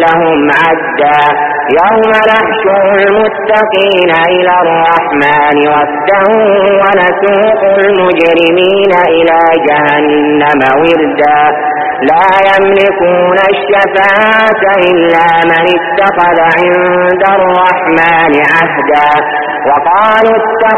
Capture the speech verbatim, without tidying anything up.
لهم عدا يوم نحشر المتقين إلى الرحمن وفدا ونسوق المجرمين إلى جهنم وردا لا يملكون الشفاعة إلا من اتخذ عند الرحمن عهدا وقالوا اتخذ